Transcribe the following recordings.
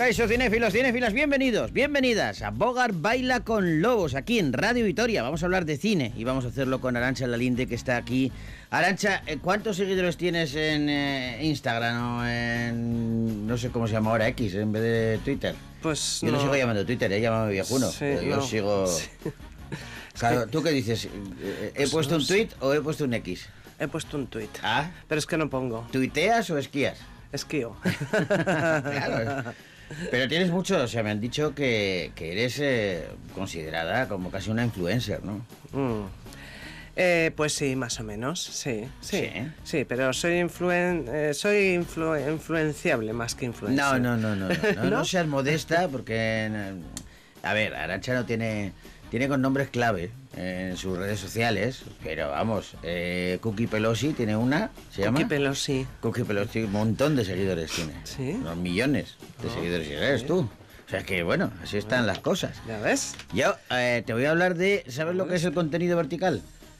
Kaixo, cinéfilos, cinéfilas, bienvenidos, bienvenidas a Bogart Baila con Lobos, aquí en Radio Vitoria. Vamos a hablar de cine y vamos a hacerlo con Arantxa Lalinde, que está aquí. Arantxa, ¿cuántos seguidores tienes en Instagram o en... no sé cómo se llama ahora, X, en vez de Twitter? Pues yo no sigo llamando Twitter, llamado viejuno, sí, pero yo sigo... Sí. Claro, ¿tú qué dices? ¿He puesto un tweet o he puesto un X? He puesto un tweet. Ah. Pero es que no pongo. ¿Tuiteas o esquías? Esquío. Claro. Pero tienes mucho, o sea, me han dicho que eres considerada como casi una influencer, ¿no? Pues sí, más o menos, sí, pero soy influenciable más que influencer. No seas modesta, porque a ver, Arantxa no tiene con nombres clave en sus redes sociales, pero vamos, Cookie Pelosi tiene una, ¿se llama? Cookie Pelosi, un montón de seguidores tiene. ¿Sí? Unos millones de seguidores, y eres tú. O sea que, bueno, así están las cosas. ¿Ya ves? Yo te voy a hablar de... ¿Sabes lo que es el contenido vertical?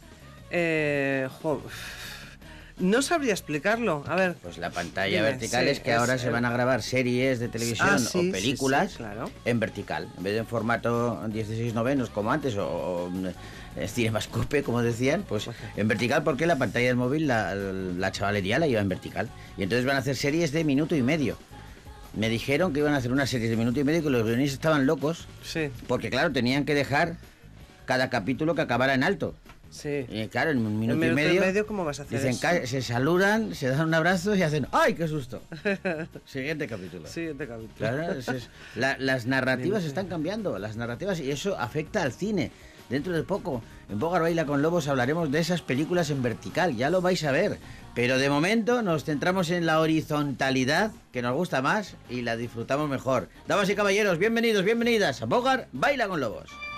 No sabría explicarlo, a ver. Pues la pantalla vertical es que ahora se van a grabar series de televisión o películas claro, en vertical, en vez de en formato 16:9 como antes o Cinemascope, como decían, pues en vertical, porque la pantalla del móvil la chavalería la lleva en vertical. Y entonces van a hacer series de minuto y medio. Me dijeron que iban a hacer unas series de minuto y medio y que los guionistas estaban locos, porque claro, tenían que dejar cada capítulo que acabara en alto. Sí. Y claro, en un minuto y medio, ¿cómo vas a hacer dicen, eso? Se saludan, se dan un abrazo y hacen ¡ay, qué susto! Siguiente capítulo. Claro, las narrativas están cambiando, las narrativas, y eso afecta al cine. Dentro de poco, en Bogart Baila con Lobos, hablaremos de esas películas en vertical, ya lo vais a ver. Pero de momento nos centramos en la horizontalidad, que nos gusta más y la disfrutamos mejor. Damas y caballeros, bienvenidos, bienvenidas a Bogart Baila con Lobos.